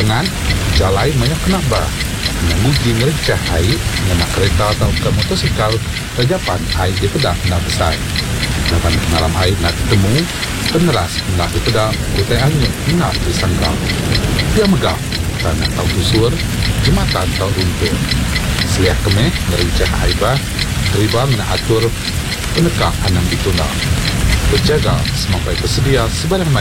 Pangan, jalai banyak kenapa. Menguji ngericah air, mengenak kereta atau ke motosikal, terjapan air di pedang nak besar. Dapat malam air nak ketemu, peneras nak di pedang, kutai angin nak disangkal. Dia megah, tanah tau tusur, jematan tau runtur. Seliah kemeh, ngericah air bah, teribang nak atur, penekak anam ditunda. Berjaga semampai bersedia sebarang